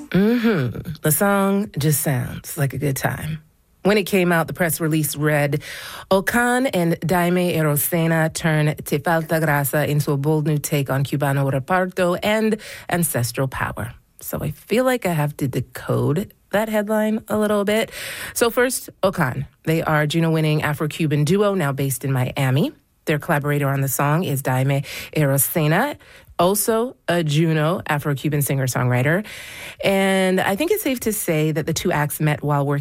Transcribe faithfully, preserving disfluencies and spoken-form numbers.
Mm-hmm. The song just sounds like a good time. When it came out, the press release read, Okan and Daime Erosena turn Te Falta Grasa into a bold new take on Cubano reparto and ancestral power. So I feel like I have to decode that headline a little bit. So first, Okan. They are Juno-winning Afro-Cuban duo now based in Miami. Their collaborator on the song is Daime Erosena, also a Juno Afro-Cuban singer-songwriter. And I think it's safe to say that the two acts met while working